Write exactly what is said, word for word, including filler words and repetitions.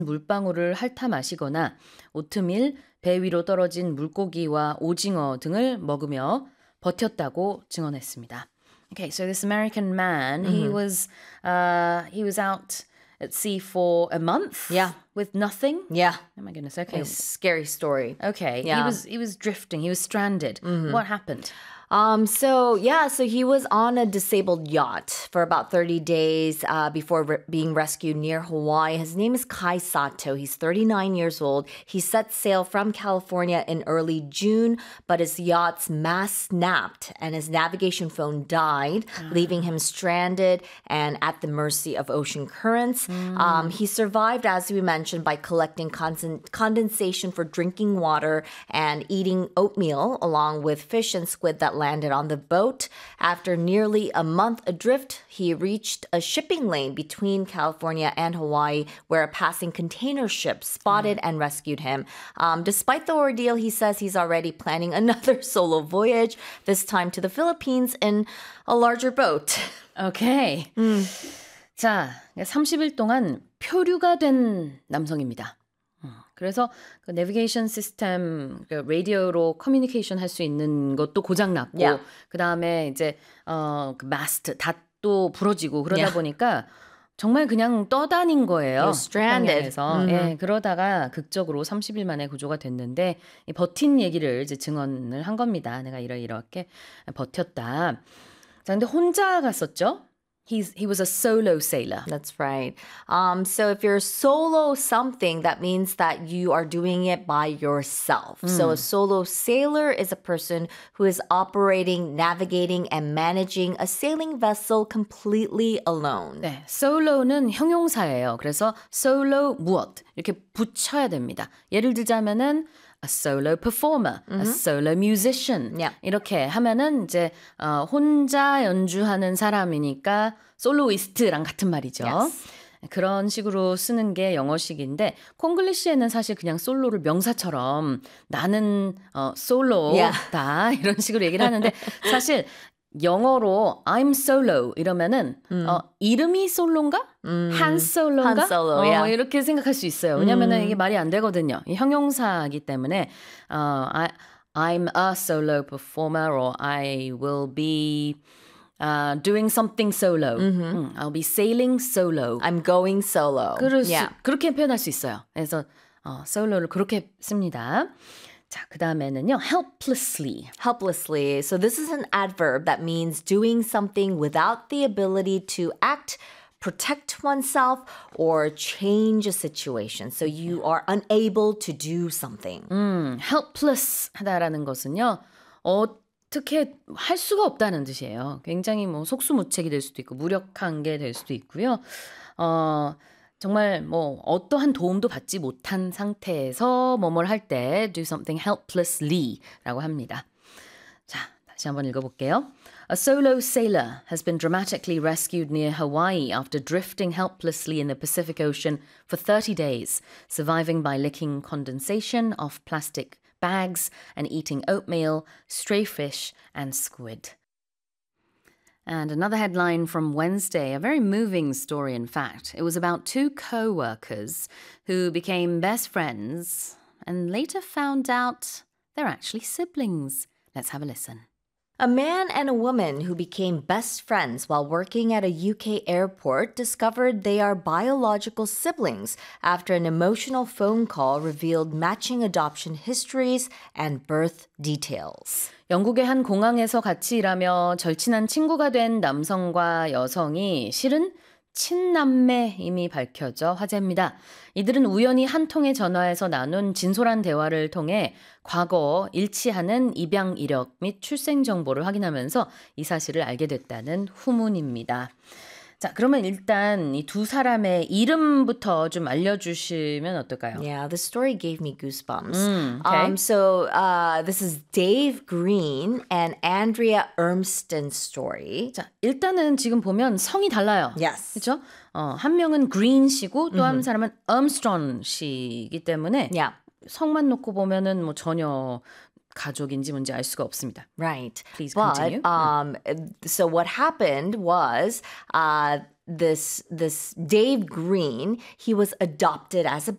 물방울을 핥아 마시거나 오트밀, 배 위로 떨어진 물고기와 오징어 등을 먹으며 버텼다고 증언했습니다. Okay, so this American man, he Mhm. was uh, he was out at sea for a month. Yeah. With nothing. Yeah. Oh my goodness. Okay. A scary story. Okay. He Yeah. was he was drifting. He was stranded. What happened? Um, so yeah, so he was on a disabled yacht for about thirty days uh, before re- being rescued near Hawaii. His name is Kai Sato. He's thirty-nine years old. He set sail from California in early June, but his yacht's mast snapped and his navigation phone died, leaving him stranded and at the mercy of ocean currents. Um, he survived, as we mentioned, by collecting con- condensation for drinking water and eating oatmeal along with fish and squid that landed on the boat. After nearly a month adrift, he reached a shipping lane between California and Hawaii where a passing container ship spotted and rescued him. Um, despite the ordeal, he says he's already planning another solo voyage, this time to the Philippines in a larger boat. Okay. 자, 삼십 일 동안 표류가 된 남성입니다. 그래서 그 내비게이션 시스템, 그 라디오로 커뮤니케이션 할 수 있는 것도 고장났고, Yeah. 그 다음에 이제 어, 그 마스트 닷도 부러지고 그러다 Yeah. 보니까 정말 그냥 떠다닌 거예요. You're stranded. 태평양에서. 예, 그러다가 극적으로 삼십 일 만에 구조가 됐는데 이 버틴 얘기를 이제 증언을 한 겁니다. 내가 이러 이렇게 버텼다. 자, 근데 혼자 갔었죠? He's, he was a solo sailor. That's right. Um, so if you're solo something, that means that you are doing it by yourself. So a solo sailor is a person who is operating, navigating, and managing a sailing vessel completely alone. 네, solo는 형용사예요. 그래서 solo 무엇 이렇게 붙여야 됩니다. 예를 들자면은 a solo performer, a solo musician Yeah. 이렇게 하면은 이제 어, 혼자 연주하는 사람이니까 솔로이스트랑 같은 말이죠. Yes. 그런 식으로 쓰는 게 영어식인데 콩글리시에는 사실 그냥 솔로를 명사처럼 나는 어, 솔로다 Yeah. 이런 식으로 얘기를 하는데 사실 영어로 I'm solo 이러면은 어, 이름이 솔로인가? 한 솔로인가? Han Solo, 어, yeah. 이렇게 생각할 수 있어요. 왜냐면은 이게 말이 안 되거든요. 이 형용사이기 때문에 어, I, I'm a solo performer or I will be uh, doing something solo. 음, I'll be sailing solo. I'm going solo. 그럴 수, Yeah. 그렇게 표현할 수 있어요. 그래서 어, 솔로를 그렇게 씁니다. 자, 그 다음에는요. helplessly. Helplessly. So this is an adverb that means doing something without the ability to act, protect oneself, or change a situation. So you are unable to do something. 음, helpless 하다라는 것은요. 어떻게 할 수가 없다는 뜻이에요. 굉장히 뭐 속수무책이 될 수도 있고 무력한 게 될 수도 있고요. 어, 정말 뭐 어떠한 도움도 받지 못한 상태에서 뭐뭘 할 때 do something helplessly라고 합니다. 자, 다시 한번 읽어볼게요. A solo sailor has been dramatically rescued near Hawaii after drifting helplessly in the Pacific Ocean for thirty days, surviving by licking condensation off plastic bags and eating oatmeal, stray fish, and squid. And another headline from Wednesday, a very moving story, in fact. It was about two co-workers who became best friends and later found out they're actually siblings. Let's have a listen. A man and a woman who became best friends while working at a U K airport discovered they are biological siblings after an emotional phone call revealed matching adoption histories and birth details. 영국의 한 공항에서 같이 일하며 절친한 친구가 된 남성과 여성이 실은 친남매임이 밝혀져 화제입니다. 이들은 우연히 한 통의 전화에서 나눈 진솔한 대화를 통해 과거 일치하는 입양 이력 및 출생 정보를 확인하면서 이 사실을 알게 됐다는 후문입니다. 자, 그러면 일단 이 두 사람의 이름부터 좀 알려주시면 어떨까요? Yeah, the story gave me goosebumps. Mm, okay. Um, so uh, this is Dave Green and Andrea Ermston's story. 자, 일단은 지금 보면 성이 달라요. Yes. 그렇죠? 어, 한 명은 그린 씨고 또 한 사람은 엄스트롱 씨이기 때문에 Yeah. 성만 놓고 보면은 뭐 전혀 가족인지 뭔지 알 수가 없습니다. Right. Please but, continue. Um, so what happened was uh, this this Dave Green, he was adopted as a